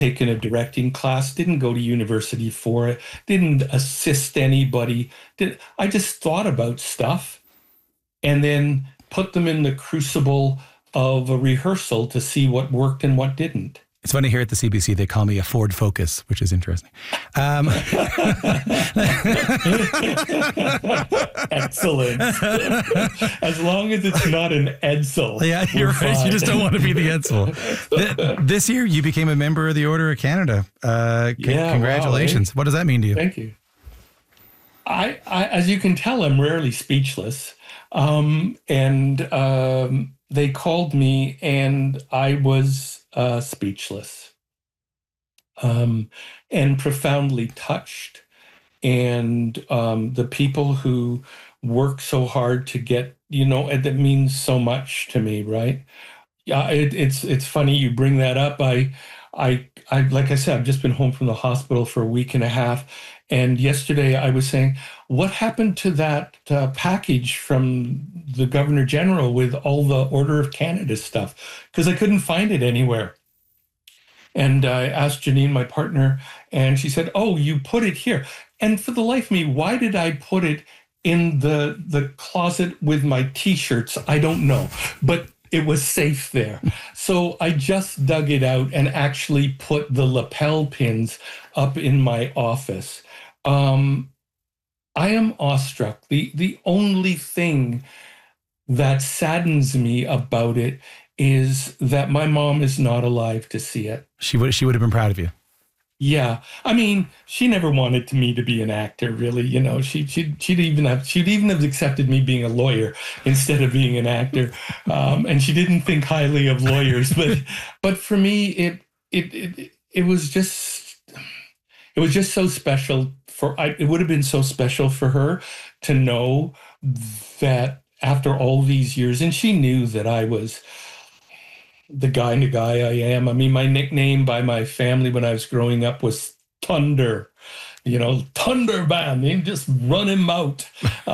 taken a directing class, didn't go to university for it, didn't assist anybody. I just thought about stuff and then put them in the crucible of a rehearsal to see what worked and what didn't. It's funny, here at the CBC, they call me a Ford Focus, which is interesting. Excellent. As long as it's not an Edsel. Yeah, you're right. Fine. You just don't want to be the Edsel. This year, you became a member of the Order of Canada. Congratulations. Wow, What does that mean to you? Thank you. I as you can tell, I'm rarely speechless. They called me and I was speechless and profoundly touched. And the people who work so hard to get, that means so much to me, right? Yeah, it's funny you bring that up. I like I said, I've just been home from the hospital for a week and a half. And yesterday I was saying, what happened to that package from the Governor General with all the Order of Canada stuff? Because I couldn't find it anywhere. And I asked Janine, my partner, and she said, oh, you put it here. And for the life of me, why did I put it in the closet with my T-shirts? I don't know. But it was safe there. So I just dug it out and actually put the lapel pins up in my office. I am awestruck. The only thing that saddens me about it is that my mom is not alive to see it. She would have been proud of you. Yeah, I mean, she never wanted me to be an actor, really. She'd even have accepted me being a lawyer instead of being an actor, and she didn't think highly of lawyers. But for me, it was just so special. It would have been so special for her to know that after all these years, and she knew that I was the guy I am. I mean, my nickname by my family when I was growing up was Thunder, Thunder Band, just run him out.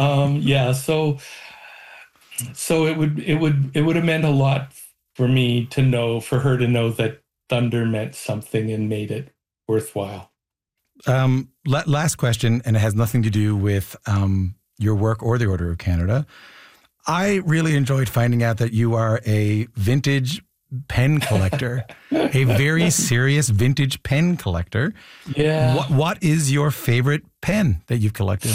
So it would have meant a lot for me to know, for her to know that Thunder meant something and made it worthwhile. Last question, and it has nothing to do with your work or the Order of Canada. I really enjoyed finding out that you are a vintage pen collector, a very serious vintage pen collector. Yeah. What is your favorite pen that you've collected?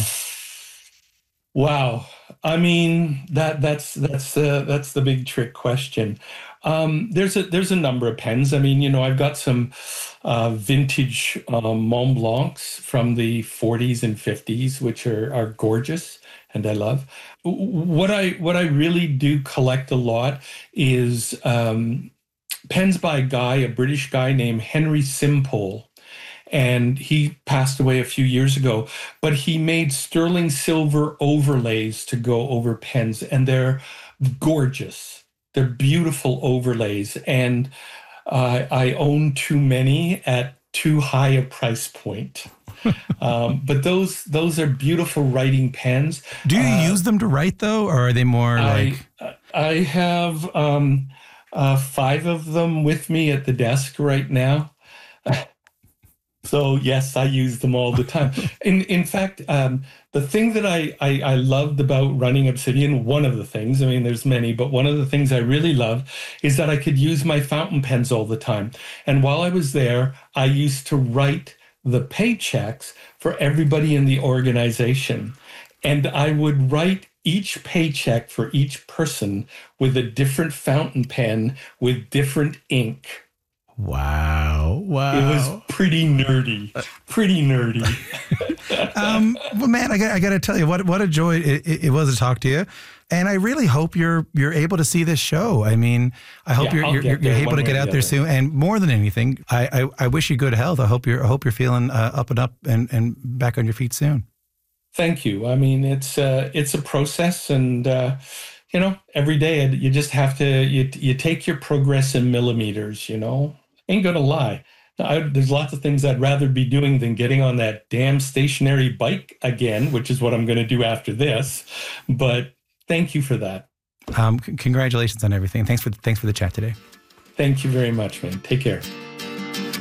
Wow. I mean, that's the big trick question. There's a number of pens. I mean, I've got some vintage Mont Blancs from the 40s and 50s, which are gorgeous and I love. What I really do collect a lot is pens by a British guy named Henry Simpole. And he passed away a few years ago, but he made sterling silver overlays to go over pens, and they're gorgeous. They're beautiful overlays, and I own too many at too high a price point. But those are beautiful writing pens. Do you use them to write, though, or are they more like... I have 5 of them with me at the desk right now. So yes, I use them all the time. In fact, the thing that I loved about running Obsidian, one of the things, I mean, there's many, but one of the things I really loved is that I could use my fountain pens all the time. And while I was there, I used to write the paychecks for everybody in the organization. And I would write each paycheck for each person with a different fountain pen with different ink. Wow. It was pretty nerdy. Well, man, I got to tell you, what a joy it was to talk to you. And I really hope you're able to see this show. I mean, I hope you're able to get out there soon. And more than anything, I wish you good health. I hope you're feeling up and back on your feet soon. Thank you. I mean, it's a process, and every day you just have to you take your progress in millimeters. Ain't gonna lie. There's lots of things I'd rather be doing than getting on that damn stationary bike again, which is what I'm going to do after this. But thank you for that. Congratulations on everything. Thanks for the chat today. Thank you very much, man. Take care.